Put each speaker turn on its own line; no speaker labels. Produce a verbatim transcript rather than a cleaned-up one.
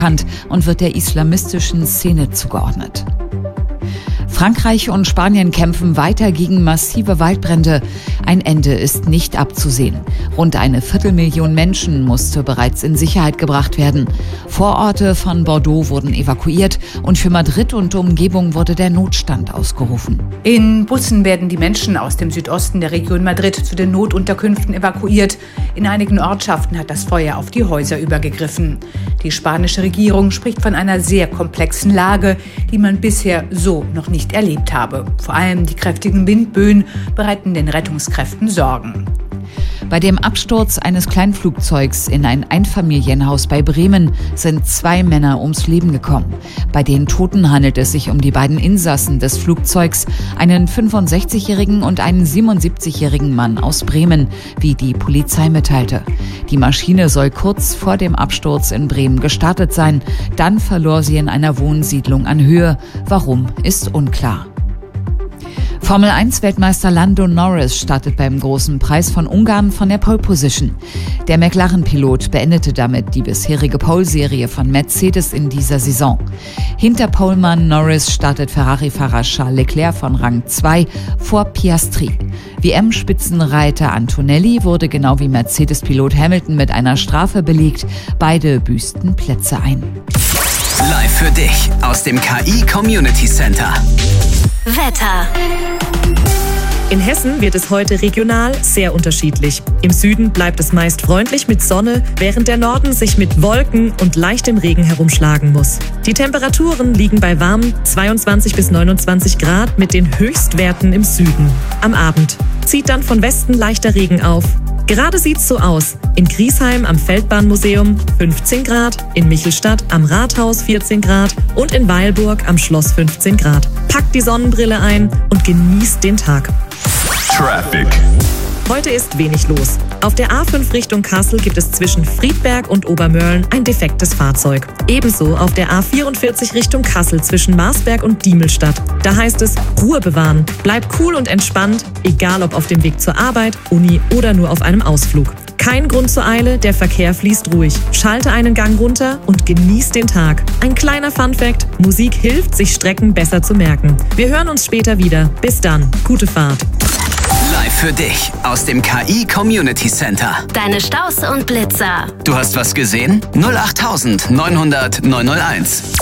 und wird der islamistischen Szene zugeordnet. Frankreich und Spanien kämpfen weiter gegen massive Waldbrände. Ein Ende ist nicht abzusehen. Rund eine Viertelmillion Menschen musste bereits in Sicherheit gebracht werden. Vororte von Bordeaux wurden evakuiert und für Madrid und Umgebung wurde der Notstand ausgerufen.
In Bussen werden die Menschen aus dem Südosten der Region Madrid zu den Notunterkünften evakuiert. In einigen Ortschaften hat das Feuer auf die Häuser übergegriffen. Die spanische Regierung spricht von einer sehr komplexen Lage, die man bisher so noch nicht erlebt habe. Vor allem die kräftigen Windböen bereiten den Rettungskräften Sorgen.
Bei dem Absturz eines Kleinflugzeugs in ein Einfamilienhaus bei Bremen sind zwei Männer ums Leben gekommen. Bei den Toten handelt es sich um die beiden Insassen des Flugzeugs, einen fünfundsechzigjährigen und einen siebenundsiebzigjährigen Mann aus Bremen, wie die Polizei mitteilte. Die Maschine soll kurz vor dem Absturz in Bremen gestartet sein. Dann verlor sie in einer Wohnsiedlung an Höhe. Warum, ist unklar. Formel eins Weltmeister Lando Norris startet beim Großen Preis von Ungarn von der Pole Position. Der McLaren-Pilot beendete damit die bisherige Pole-Serie von Mercedes in dieser Saison. Hinter Polemann Norris startet Ferrari-Fahrer Charles Leclerc von Rang zwei vor Piastri. W M-Spitzenreiter Antonelli wurde genau wie Mercedes-Pilot Hamilton mit einer Strafe belegt. Beide büßten Plätze ein.
Live für dich aus dem K I Community Center.
Wetter.
In Hessen wird es heute regional sehr unterschiedlich. Im Süden bleibt es meist freundlich mit Sonne, während der Norden sich mit Wolken und leichtem Regen herumschlagen muss. Die Temperaturen liegen bei warmen zweiundzwanzig bis neunundzwanzig Grad mit den Höchstwerten im Süden. Am Abend zieht dann von Westen leichter Regen auf. Gerade sieht's so aus. In Griesheim am Feldbahnmuseum fünfzehn Grad, in Michelstadt am Rathaus vierzehn Grad und in Weilburg am Schloss fünfzehn Grad. Packt die Sonnenbrille ein und genießt den Tag.
Traffic.
Heute ist wenig los. Auf der A fünf Richtung Kassel gibt es zwischen Friedberg und Obermörlen ein defektes Fahrzeug. Ebenso auf der A vierundvierzig Richtung Kassel zwischen Marsberg und Diemelstadt. Da heißt es, Ruhe bewahren. Bleib cool und entspannt, egal ob auf dem Weg zur Arbeit, Uni oder nur auf einem Ausflug. Kein Grund zur Eile, der Verkehr fließt ruhig. Schalte einen Gang runter und genieß den Tag. Ein kleiner Funfact: Musik hilft, sich Strecken besser zu merken. Wir hören uns später wieder. Bis dann, gute Fahrt.
Live für dich aus dem K I Community Center.
Deine Staus und Blitzer.
Du hast was gesehen? null acht neunhundert neunhunderт neunhunderteins.